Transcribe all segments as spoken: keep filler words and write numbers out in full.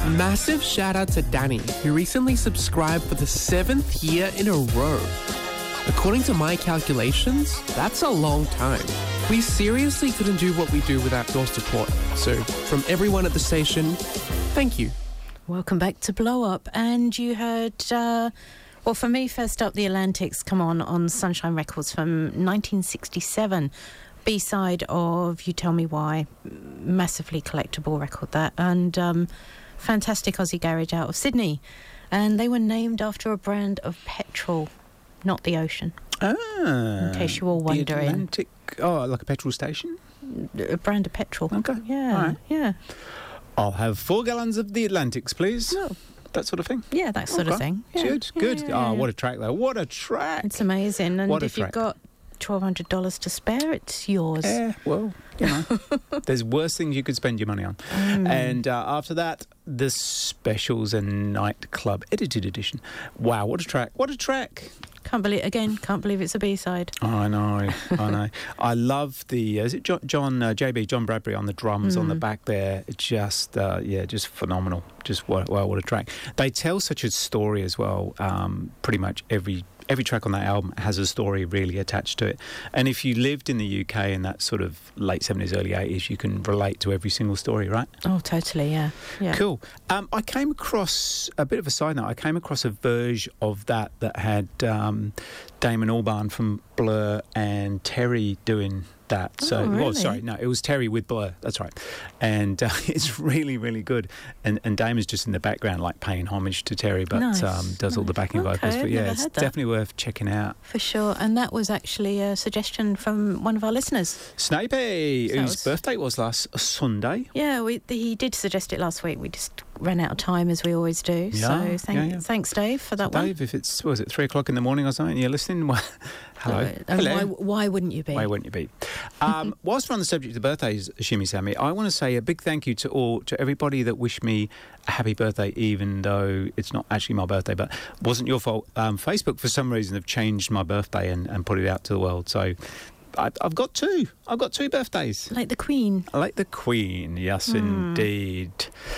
Massive shout out to Danny, who recently subscribed for the seventh year in a row. According to my calculations, that's a long time. We seriously couldn't do what we do without your support. So, from everyone at the station, thank you. Welcome back to Blow Up. And you heard, uh, well, for me, first up, The Atlantics come on on Sunshine Records from nineteen sixty-seven. B-side of You Tell Me Why. Massively collectible record, that. And um, fantastic Aussie garage out of Sydney. And they were named after a brand of petrol, not the ocean. Ah. In case you were wondering. The Atlantic, oh, like a petrol station? A brand of petrol. Okay. Yeah, All right. yeah. I'll have four gallons of the Atlantics, please. Oh. That sort of thing? Yeah, that sort okay. of thing. Yeah. Good, yeah, good. Yeah, oh, yeah. what a track, though. What a track. It's amazing. And what a if track. you've got twelve hundred dollars to spare, it's yours. Yeah, well, you know, there's worse things you could spend your money on. Mm. And uh, after that, the Specials and Nightclub Edited Edition. Wow, what a track. What a track. Can't believe, again, can't believe it's a B-side. Oh, I know, I know. I love the, uh, is it John, John uh, J B, John Bradbury on the drums Mm. on the back there. It's just, uh, yeah, just phenomenal. Just, what, wow, what a track. They tell such a story as well. Um, pretty much every every track on that album has a story really attached to it. And if you lived in the U K in that sort of late seventies, early eighties, you can relate to every single story, right? Oh, totally, yeah. yeah. Cool. Um, I came across, a bit of a side note, I came across a version of that that had um, Damon Albarn from Blur and Terry doing that. So, Oh, well, really? sorry, no, it was Terry with Blur, that's right. And uh, it's really, really good. And, and Damon's just in the background, like paying homage to Terry, but Nice, um, does all the nice. backing Okay, vocals. But I've yeah, never it's heard that. definitely worth checking out. For sure. And that was actually a suggestion from one of our listeners. Snapey, So that whose was- birthday it was last Sunday. Yeah, we, he did suggest it last week. We just ran out of time, as we always do. Yeah, so thank, yeah, yeah. thanks, Dave, for that one. Dave, if it's, what was it, three o'clock in the morning or something, you're listening? Well, hello. Uh, and hello. Why, why wouldn't you be? Why wouldn't you be? Um, whilst we're on the subject of birthdays, Shimmy Sammy, I want to say a big thank you to all, to everybody that wished me a happy birthday, even though it's not actually my birthday, but wasn't your fault. Um, Facebook, for some reason, have changed my birthday and, and put it out to the world. So I, I've got two. I've got two birthdays. Like the Queen. I like the Queen, yes, Mm. indeed.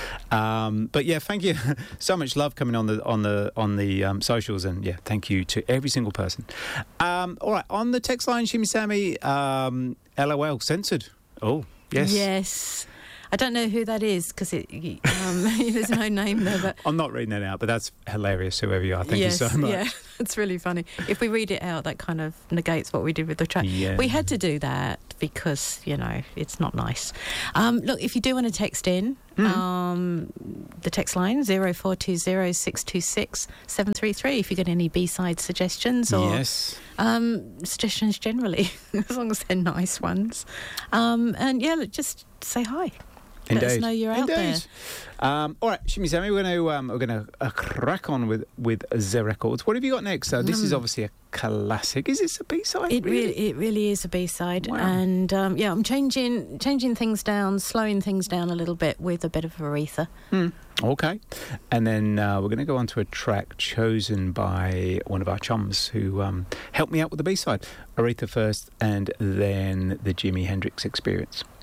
Um, but yeah, thank you. So much love coming on the on the on the um, socials, and yeah, thank you to every single person. Um, all right, on the text line, Shimmy Sammy, um, LOL censored. Oh, yes. Yes. I don't know who that is because it um, there's no name there. But I'm not reading that out, but that's hilarious, whoever you are. Thank yes, you so much. Yeah, it's really funny. If we read it out, that kind of negates what we did with the track. Yeah. We had to do that because, you know, it's not nice. Um, look, if you do want to text in, Mm. um, the text line zero four two zero six two six seven three three. If you get any B-side suggestions or Yes. um, suggestions generally, as long as they're nice ones. Um, and yeah, look, just say hi. Let us Indeed. know you're out Indeed. there. Um, all right, Shimmy Sammy, we're going to um, we're going to uh, crack on with with the records. What have you got next? Uh, this is Mm. obviously a classic. Is this a B-side? It really, it really is a B-side, Wow. and um, yeah, I'm changing, changing things down, slowing things down a little bit with a bit of Aretha. Hmm. Okay. And then uh, we're going to go on to a track chosen by one of our chums who um, helped me out with the B-side. Aretha first, and then the Jimi Hendrix Experience.